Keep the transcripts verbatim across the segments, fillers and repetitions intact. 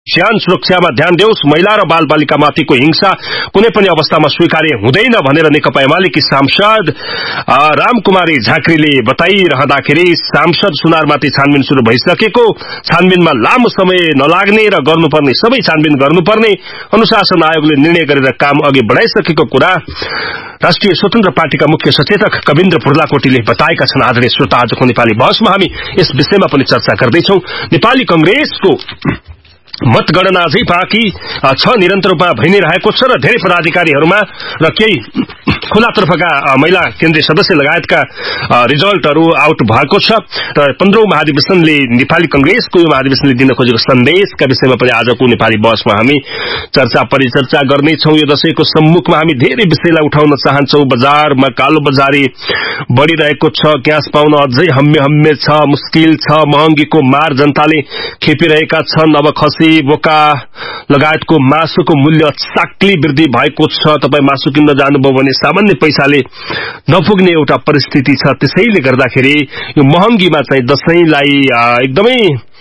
ज्यान सुरक्षामा ध्यान देओस्, महिला र बालबालिकामाथिको हिंसा कुनै पनि अवस्थामा स्वीकार्य हुँदैन भनेर नेकपा एमालेकी सांसद रामकुमारी झाँक्रीले बताइरहँदाखेरि सांसद सुनारमाथि छानबिन सुरु भइसकेको, छानबिनमा लामो समय नलाग्ने र गर्नुपर्ने सबै छानबिन गर्नुपर्ने अनुशासन आयोगले निर्णय गरेर काम अघि बढाइसकेको कुरा राष्ट्रिय स्वतन्त्र पार्टीका मुख्य सचेतक कविन्द्र पुर्लाकोटीले बताएका छन्। आदरणीय श्रोता, आजको नेपाली बहसमा हामी यस विषयमा पनि चर्चा गर्दैछौं। नेपाली कंग्रेसको मतगणना अझै बाँकी छ, निरन्तर रूपमा भइ नै रहेको छ र धेरै पदाधिकारीहरूमा र केही खुला तर्फका महिला केन्द्रीय सदस्य लगायतका रिजल्टहरू आउट भएको छ र पन्ध्रौं महाधिवेशनले नेपाली कंग्रेसको यो महाधिवेशनले दिन खोजेको सन्देशका विषयमा पनि आजको नेपाली बहसमा हामी चर्चा परिचर्चा गर्नेछौं। यो दशैंको सम्मुखमा हामी धेरै विषयलाई उठाउन चाहन्छौं। बजारमा कालो बजारी बढ़िरहेको छ, ग्यास पाउन अझै हम्मे हम्मे छ, मुस्किल छ, महँगीको मार जनताले खेपिरहेका छन्। अब खसी बोका लगायतको मासुको मूल्य साक्ली वृद्धि भएको छ। तपाई मासु किन्न जानुभयो भने सामान्य पैसाले नपुग्ने एउटा परिस्थिति छ। त्यसैले गर्दाखेरि यो महँगीमा चाहिँ दशैंलाई एकदमै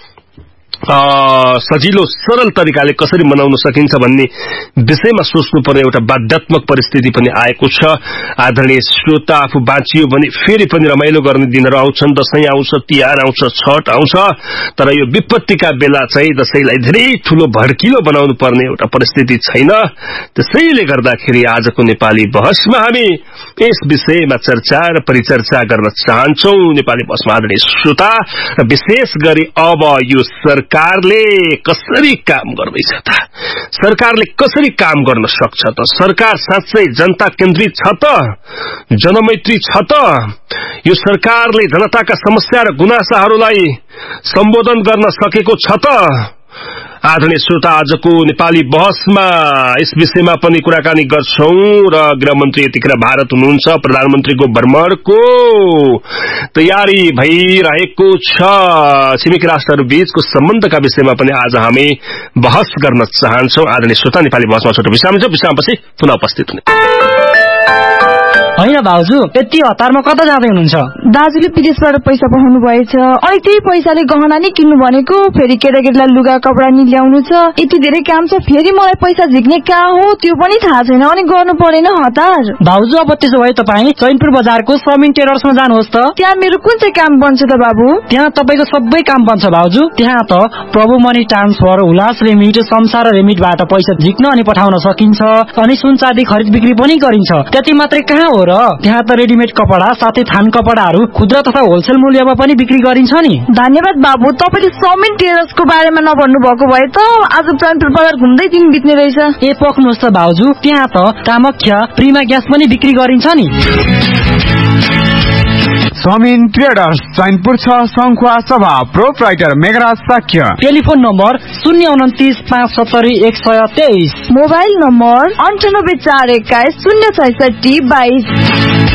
सजिलो सरल तरिकाले कसरी मनाउन सकिन्छ भन्ने विषयमा सोच्नुपर्ने एउटा बाध्यात्मक परिस्थिति पनि आएको छ। आदरणीय श्रोता, आफू बाँचियो भने फेरि पनि रमाइलो गर्ने दिनहरू आउँछन्। दशैं आउँछ, तिहार आउँछ, छठ आउँछ, तर यो विपत्तिका बेला चाहिँ दशैंलाई धेरै ठूलो भड्किलो बनाउनु पर्ने एउटा परिस्थिति छैन। त्यसैले गर्दाखेरि आजको नेपाली बहसमा हामी यस विषयमा चर्चा र परिचर्चा गर्न चाहन्छौं। नेपाली बहसमा आदरणीय श्रोता, र विशेष गरी अब यो सरकारले कसरी काम गर्दैछ त? सरकारले कसरी काम गर्न सक्छ त? सरकार साँच्चै जनता केन्द्रित छ त? जनमैत्री छ त? यो सरकारले जनताका समस्या र गुनासाहरूलाई सम्बोधन गर्न सकेको छ त? आदरणीय श्रोता, आजको नेपाली बहसमा यस विषयमा पनि कुराकानी गर्छौं र गृहमन्त्री यतिखेर भारत हुनुहुन्छ। प्रधानमन्त्रीको भ्रमणको तयारी भइरहेको छ। छिमेकी राष्ट्रहरू बीचको सम्बन्धका विषयमा पनि आज हामी बहस गर्न चाहन्छौं। आदरणीय श्रोता, नेपाली बहसमा छोटो विश्राम छ, विश्रामपछि पुनः उपस्थित हुने। हैन भाउजू, यति हतारमा कता जाँदै हुनुहुन्छ? दाजुले विदेशबाट पैसा पठाउनु भएछ, अनि त्यही पैसाले गहना नि किन्नु भनेको, फेरि केटाकेटीलाई लुगा कपडा नि ल्याउनु छ। यति धेरै काम छ, फेरि मलाई पैसा झिक्ने कहाँ हो त्यो पनि थाहा छैन, अनि गर्नु परेन हतार। भाउजू, अब त्यसो भए तपाईँ चैनपुर बजारको समिङ टेलर्समा जानुहोस् त। त्यहाँ मेरो कुन चाहिँ काम बन्छ त बाबु? त्यहाँ तपाईको सबै काम बन्छ भाउजू। त्यहाँ त प्रभु मनी ट्रान्सफर, उल्लास रेमिट, संसार रेमिटबाट पैसा झिक्न अनि पठाउन सकिन्छ, अनि सुन चाँदी खरिद बिक्री पनि गरिन्छ। त्यति मात्रै कहाँ हो र, त्यहाँ त रेडिमेड कपडा साथै थान कपडाहरू खुद्रा तथा होलसेल मूल्यमा पनि बिक्री गरिन्छ नि। धन्यवाद बाबु, तपाईले समिङ टेलर्सको बारेमा नभन्नु भएको भए त आज चैनपुर बजार घुम्दै दिन बित्ने रहेछ। ए पक्नुस् त भाउजू, त्यहाँ त कामख्या प्रिमा ग्यास पनि बिक्री गरिन्छ नि। समिन ट्रेडर्स, चैनपुर छ, सङ्खुवा सभा, proprietor Meghraj Shakya. Telephone number शून्य उन्तिस पाँच सत्तरी एक सय तेइस। मोबाइल नम्बर अन्ठानब्बे चार एक्काइस शून्य छैसठी बाइस।